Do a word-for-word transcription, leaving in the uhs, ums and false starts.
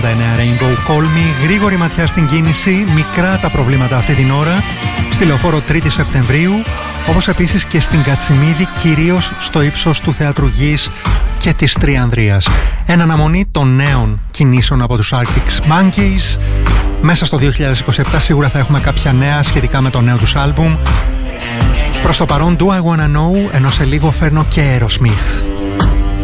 Rainbow Call Me, γρήγορη ματιά στην κίνηση, μικρά τα προβλήματα αυτή την ώρα στη Λεωφόρο τρίτη Σεπτεμβρίου, όπως επίσης και στην Κατσιμίδη, κυρίως στο ύψος του Θεάτρου Γης και της Τριανδρίας. Εν αναμονή των νέων κινήσεων από τους Arctic Monkeys, μέσα στο δύο χιλιάδες είκοσι επτά σίγουρα θα έχουμε κάποια νέα σχετικά με το νέο τους άλμπουμ. Προς το παρόν, Do I Wanna Know, ενώ σε λίγο φέρνω και Aerosmith.